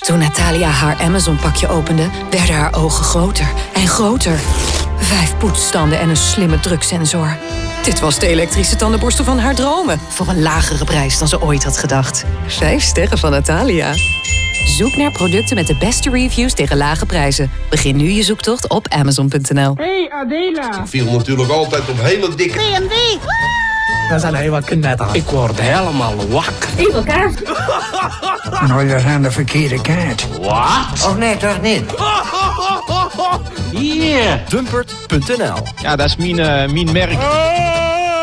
Toen Natalia haar Amazon-pakje opende, werden haar ogen groter en groter. 5 poetsstanden en een slimme druksensor. Dit was de elektrische tandenborstel van haar dromen. Voor een lagere prijs dan ze ooit had gedacht. 5 sterren van Natalia. Zoek naar producten met de beste reviews tegen lage prijzen. Begin nu je zoektocht op Amazon.nl. Hey Adela. Ik viel natuurlijk altijd op hele dikke... BMW. We zijn heel knetterig. Ik word helemaal wakker. Even kaas. Nou, dat aan de verkeerde kaart. Wat? Oh nee, toch niet? Hier. Dumpert.nl. Ja, dat is mijn merk.